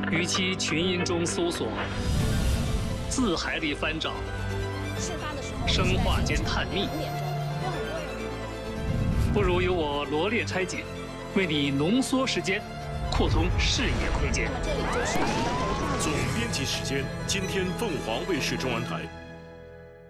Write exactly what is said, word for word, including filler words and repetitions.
与其群音中搜索，字海里翻找， 事发的时候， 生化间探秘， 两点钟，有很多人。 不如由我罗列拆解，为你浓缩时间，扩充视野空间。 那么这里就是总编辑时间，今天凤凰卫视中文台。